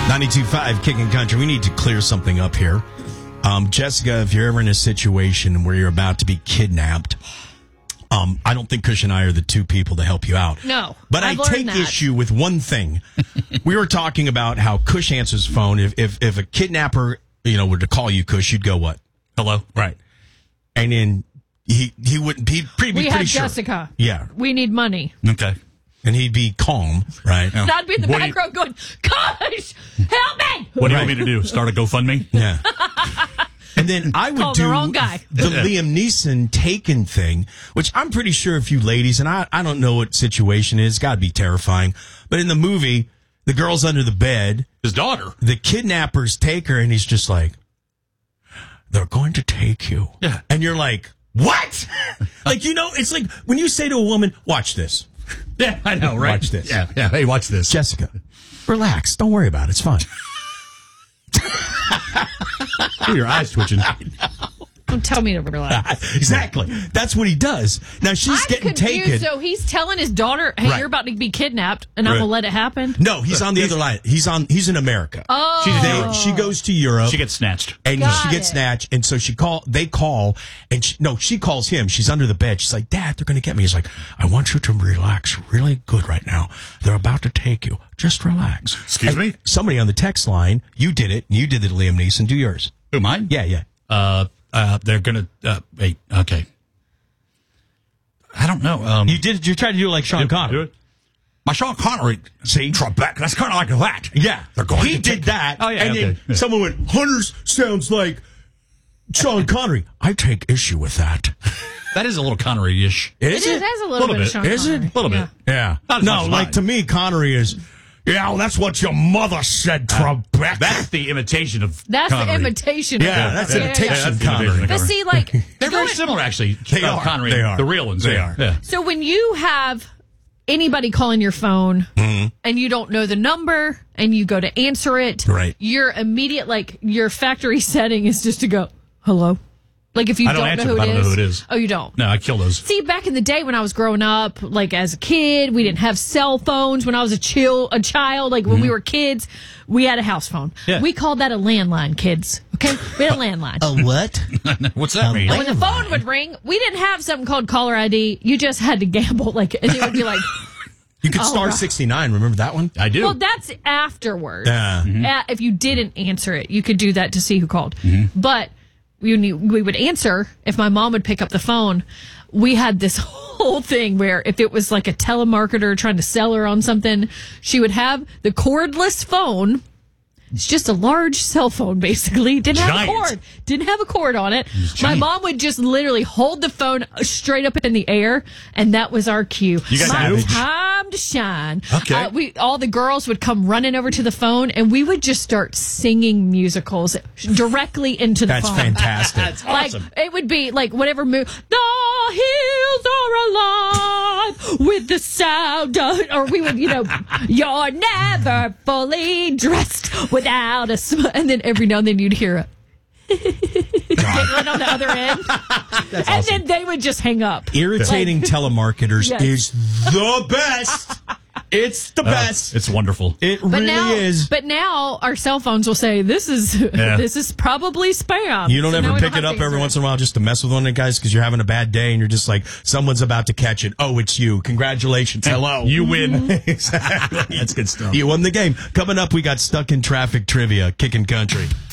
92.5 Kicking Country. We need to clear something up here. Jessica, if you're ever in a situation where you're about to be kidnapped, I don't think Kush and I are the two people to help you out. No. But I take issue with one thing. We were talking about how Kush answers phone. If a kidnapper, were to call you, Kush, you'd go what? Hello? Right. And then he wouldn't, he'd be pretty sure. Jessica. Yeah. We need money. Okay. And he'd be calm, right? Yeah. I'd be in the background going, Kush, help me! What do you want me to do? Start a GoFundMe? Yeah. And then I would do the wrong guy. The Liam Neeson Taken thing, which I'm pretty sure if you ladies, and I don't know what situation it is, it's got to be terrifying. But in the movie, the girl's under the bed. His daughter. The kidnappers take her, and he's just like, they're going to take you. Yeah. And you're like, what? It's like when you say to a woman, watch this. Yeah, I know, right? Watch this. Yeah. Hey, watch this. Jessica, relax. Don't worry about it. It's fine. Your eyes twitching. Don't tell me to relax. Exactly. That's what he does. Now she's getting taken. So he's telling his daughter, "Hey, Right. you're about to be kidnapped, and I'm gonna let it happen." No, he's on the other line. He's in America. Oh, She goes to Europe. She gets snatched. And she gets snatched, and so they call, and she calls him. She's under the bed. She's like, Dad, they're going to get me. He's like, I want you to relax really good right now. They're about to take you. Just relax. Excuse me? Somebody on the text line, you did it. You did it, Liam Neeson. Do yours. Who, mine? Yeah. They're going to, wait, okay. I don't know. You tried to do it like Sean Connery. Do it? My Sean Connery, See? Trebek, that's kind of like that. Yeah. They're going He to did take- that. Oh, yeah, and okay. then someone went, Hunters sounds like Sean Connery. I take issue with that. That is a little Connery-ish. Is it? It has a little bit of Sean Is Connery. it? A little bit. Yeah. Not as much as mine. To me, Connery is, that's what your mother said, Trebek. That's the imitation of That's Connery. the imitation. Yeah, that's imitation that's the Connery. imitation of But see, like, They're very similar, actually. They are. Connery, They are. the real ones. They are. Yeah. so when you have anybody calling your phone and you don't know the number and you go to answer it, Right. your immediate, your factory setting is just to go, hello. Like if you I don't don't answer know if I don't know who it is. Oh, you don't? No, I kill those. See, back in the day when I was growing up, as a kid, we didn't have cell phones. When I was a child, when we were kids, we had a house phone. Yeah. We called that a landline, kids. Okay? We had a landline. A what? What's that mean? And when the phone would ring, we didn't have something called caller ID. You just had to gamble, and it would be like... You could Oh, star God. 69. Remember that one? I do. Well, that's afterwards. Yeah. If you didn't answer it, you could do that to see who called. But we would answer. If my mom would pick up the phone, we had this whole thing where if it was like a telemarketer trying to sell her on something, she would have the cordless phone. It's just a large cell phone, basically. Didn't have a cord. Didn't have a cord on it. My mom would just literally hold the phone straight up in the air, and that was our cue. You guys My knew? time to shine. Okay. All the girls would come running over to the phone, and we would just start singing musicals directly into the That's phone. fantastic. That's awesome. It would be whatever movie. The hills are alive with the sound of, or we would, you're never fully dressed without a and then every now and then you'd hear a get one on the other end. And then they would just hang up. Irritating telemarketers Yes. is the best. It's the best. It's wonderful. It really is. But now our cell phones will say this is probably spam. You don't So ever now we pick have it to up answer every it. once in a while just to mess with one of the guys because you're having a bad day and you're just like, someone's about to catch it. Oh, it's you. Congratulations. Hello. You win. Exactly. That's good stuff. You won the game. Coming up, we got Stuck in Traffic Trivia, Kicking Country.